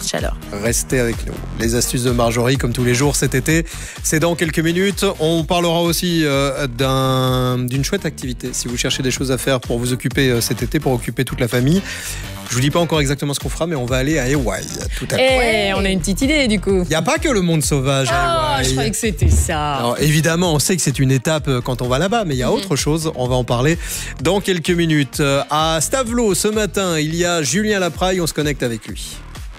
forte chaleur. Restez avec nous. Les astuces de Marjorie, comme tous les jours cet été, c'est dans quelques minutes. On parlera aussi d'une chouette activité. Si vous cherchez des choses à faire pour vous occuper cet été, pour occuper toute la famille. Je vous dis pas encore exactement ce qu'on fera, mais on va aller à Hawaï tout à l'heure. On a une petite idée du coup. Il n'y a pas que le monde sauvage à Hawaï. Je croyais que c'était ça. Alors, évidemment, on sait que c'est une étape quand on va là-bas, mais il y a autre chose. On va en parler dans quelques minutes. À Stavelot, ce matin, il y a Julien Lapraille. On se connecte avec lui.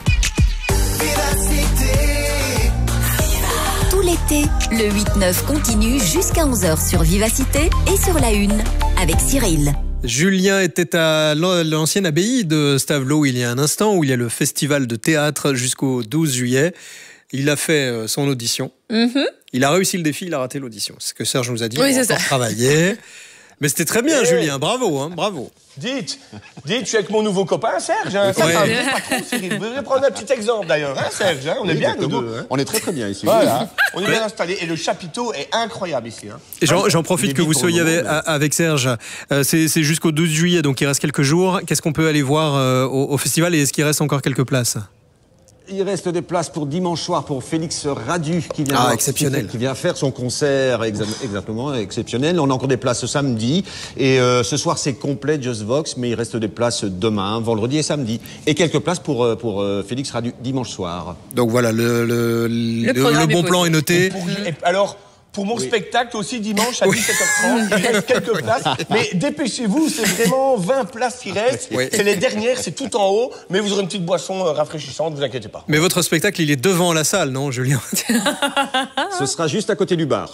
Tout l'été, le 8-9 continue jusqu'à 11h sur Vivacité et sur La Une avec Cyril. Julien était à l'ancienne abbaye de Stavelot il y a un instant, où il y a le festival de théâtre jusqu'au 12 juillet. Il a fait son audition. Il a réussi le défi, il a raté l'audition. C'est ce que Serge nous a dit. Oui, c'est ça. Travailler. Mais c'était très bien, Julien. Bravo, bravo. Dites, je suis avec mon nouveau copain, Serge. Ça, c'est un bon patron, Cyril. Vous devez prendre un petit exemple, d'ailleurs, Serge. On est bien, nous deux. On est très très bien ici. Voilà. On est bien installés. Et le chapiteau est incroyable ici. Et j'en profite que vous soyez avec Serge. C'est jusqu'au 12 juillet, donc il reste quelques jours. Qu'est-ce qu'on peut aller voir au festival, et est-ce qu'il reste encore quelques places ? Il reste des places pour dimanche soir pour Félix Radu qui vient faire son concert exactement exceptionnel. On a encore des places samedi et ce soir c'est complet Just Vox, mais il reste des places demain, vendredi et samedi, et quelques places pour Félix Radu dimanche soir. Donc voilà, le bon plan est noté. Alors, pour mon spectacle aussi dimanche à 17h30, il reste quelques places, mais dépêchez-vous, c'est vraiment 20 places qui restent. C'est les dernières, c'est tout en haut, mais vous aurez une petite boisson rafraîchissante, ne vous inquiétez pas. Mais votre spectacle, il est devant la salle, non, Julien ? Ce sera juste à côté du bar.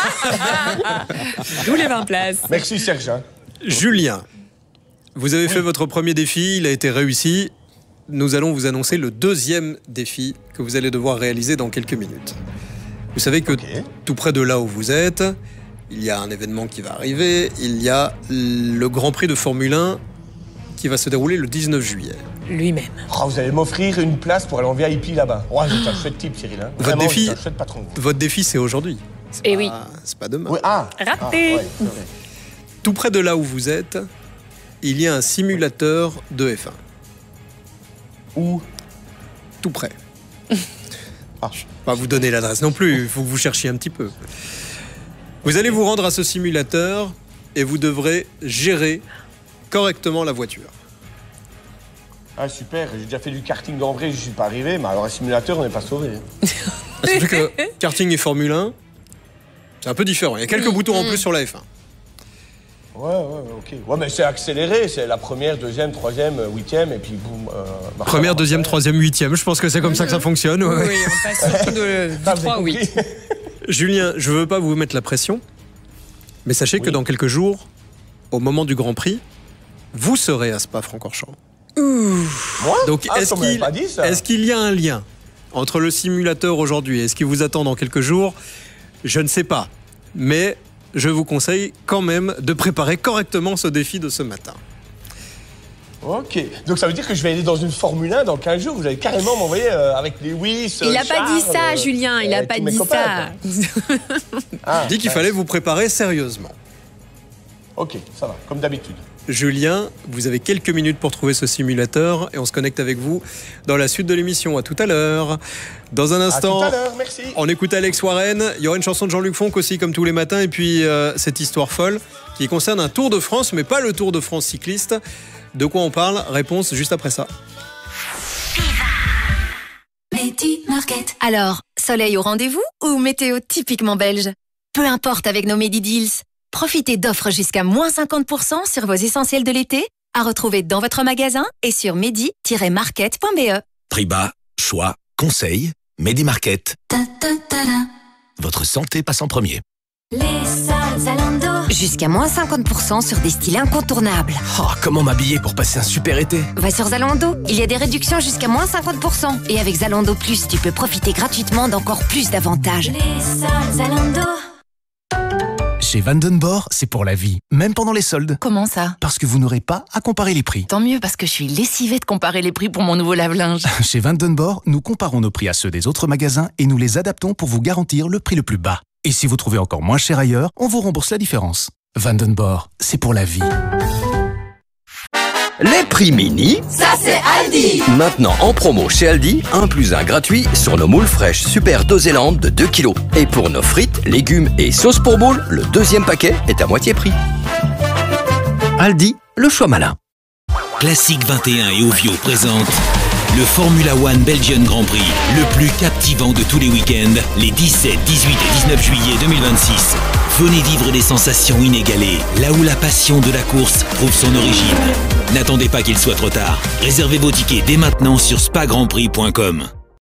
D'où les 20 places. Merci Serge. Julien, vous avez fait votre premier défi, il a été réussi. Nous allons vous annoncer le deuxième défi que vous allez devoir réaliser dans quelques minutes. Vous savez que tout près de là où vous êtes, il y a un événement qui va arriver. Il y a le Grand Prix de Formule 1 qui va se dérouler le 19 juillet. Lui-même. Oh, vous allez m'offrir une place pour aller en VIP là-bas. Oh, c'est un chouette type, Cyril. Vraiment, c'est un chouette patron. Votre défi, c'est aujourd'hui. C'est pas demain. Raté. Tout près de là où vous êtes, il y a un simulateur de F1. Où ? Tout près. Je ne vais pas vous donner l'adresse non plus, il faut que vous cherchiez un petit peu. Vous allez vous rendre à ce simulateur et vous devrez gérer correctement la voiture. Ah super, j'ai déjà fait du karting en vrai, je suis pas arrivé, mais alors un simulateur, on n'est pas sauvé. Surtout que karting et Formule 1, c'est un peu différent. Il y a quelques boutons en plus sur la F1. Ouais, ok. Ouais, mais c'est accéléré, c'est la première, deuxième, troisième, huitième, et puis boum. Première, deuxième, troisième, huitième. Je pense que c'est comme ça que ça fonctionne. Ouais. Oui, on passe surtout du 3 au 8. Julien, je veux pas vous mettre la pression, mais sachez que dans quelques jours, au moment du Grand Prix, vous serez à Spa-Francorchamps. Moi ? Donc, est-ce qu'il y a un lien entre le simulateur aujourd'hui et ce qui vous attend dans quelques jours ? Je ne sais pas, mais je vous conseille quand même de préparer correctement ce défi de ce matin. Ok, donc ça veut dire que je vais aller dans une Formule 1 dans 15 jours. Vous allez carrément m'envoyer avec les Wiss. Il n'a pas dit ça, Julien, il n'a pas dit ça. Il dit qu'il fallait vous préparer sérieusement. Ok, ça va, comme d'habitude. Julien, vous avez quelques minutes pour trouver ce simulateur et on se connecte avec vous dans la suite de l'émission. À tout à l'heure. Dans un instant, merci. On écoute Alex Warren. Il y aura une chanson de Jean-Luc Fonck aussi, comme tous les matins. Et puis cette histoire folle qui concerne un Tour de France, mais pas le Tour de France cycliste. De quoi on parle ? Réponse juste après ça. Medi Market. Alors, soleil au rendez-vous ou météo typiquement belge ? Peu importe avec nos Medi Deals. Profitez d'offres jusqu'à moins 50% sur vos essentiels de l'été, à retrouver dans votre magasin et sur medi-market.be. Prix bas, choix, conseils, Medi Market. Votre santé passe en premier. Les soldes Zalando. Jusqu'à moins 50% sur des styles incontournables. Oh, comment m'habiller pour passer un super été ? Va sur Zalando, il y a des réductions jusqu'à moins 50%. Et avec Zalando Plus, tu peux profiter gratuitement d'encore plus d'avantages. Les soldes Zalando. Chez Vandenborg, c'est pour la vie, même pendant les soldes. Comment ça ? Parce que vous n'aurez pas à comparer les prix. Tant mieux, parce que je suis lessivée de comparer les prix pour mon nouveau lave-linge. Chez Vandenborg, nous comparons nos prix à ceux des autres magasins et nous les adaptons pour vous garantir le prix le plus bas. Et si vous trouvez encore moins cher ailleurs, on vous rembourse la différence. Vandenborg, c'est pour la vie. Les prix mini, ça c'est Aldi. Maintenant en promo chez Aldi, 1 + 1 gratuit sur nos moules fraîches Super Dosélande de 2 kg. Et pour nos frites, légumes et sauces pour moules, le 2e paquet est à moitié prix. Aldi, le choix malin. Classique 21 et Ovio présente le Formula One Belgian Grand Prix, le plus captivant de tous les week-ends, les 17, 18 et 19 juillet 2026. Venez vivre des sensations inégalées, là où la passion de la course trouve son origine. N'attendez pas qu'il soit trop tard. Réservez vos tickets dès maintenant sur spagrandprix.com.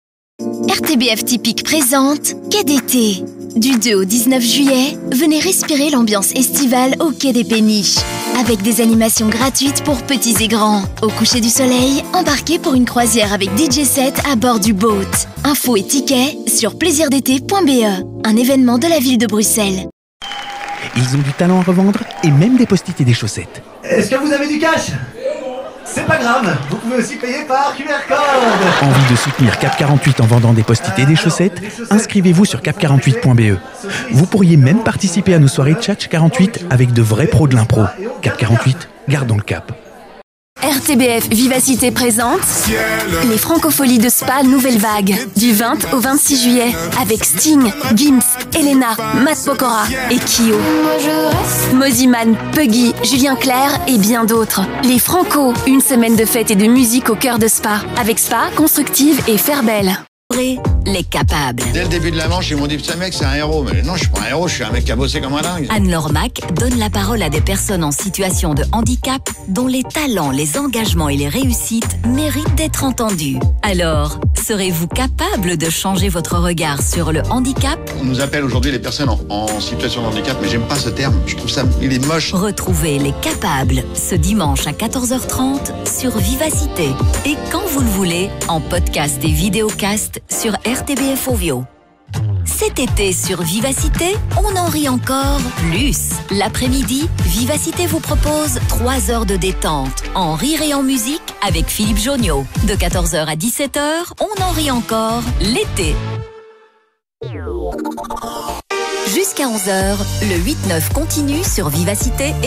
RTBF Typique présente Quai d'été. Du 2 au 19 juillet, venez respirer l'ambiance estivale au Quai des Péniches. Avec des animations gratuites pour petits et grands. Au coucher du soleil, embarquez pour une croisière avec DJ set à bord du boat. Infos et tickets sur plaisirdété.be, un événement de la ville de Bruxelles. Ils ont du talent à revendre et même des post-it et des chaussettes. Est-ce que vous avez du cash ? C'est pas grave, vous pouvez aussi payer par QR code. Envie de soutenir Cap 48 en vendant des post-it et des chaussettes ? Inscrivez-vous sur cap48.be. Vous pourriez même participer à nos soirées Tchatch 48 avec de vrais pros de l'impro. Cap 48, gardons le cap. RTBF Vivacité présente les Francopholies de Spa Nouvelle Vague du 20 au 26 juillet avec Sting, Gims, Elena, Matt Pokora et Kyo. Moziman, Puggy, Julien Clerc et bien d'autres. Les Franco, une semaine de fête et de musique au cœur de Spa avec Spa, Constructive et Fairbelle. Les capables. Dès le début de la manche, ils m'ont dit, ce mec, c'est un héros. Mais non, je suis pas un héros, je suis un mec qui a bossé comme un dingue. Anne-Laure Mac donne la parole à des personnes en situation de handicap dont les talents, les engagements et les réussites méritent d'être entendus. Alors, serez-vous capable de changer votre regard sur le handicap ? On nous appelle aujourd'hui les personnes en situation de handicap, mais j'aime pas ce terme. Je trouve ça, il est moche. Retrouvez les capables ce dimanche à 14h30 sur Vivacité. Et quand vous le voulez, en podcast et vidéocast sur RTBF Ovio. Cet été sur Vivacité, on en rit encore plus. L'après-midi, Vivacité vous propose 3 heures de détente, en rire et en musique avec Philippe Jonio. De 14h à 17h, on en rit encore l'été. Jusqu'à 11h, le 8-9 continue sur Vivacité et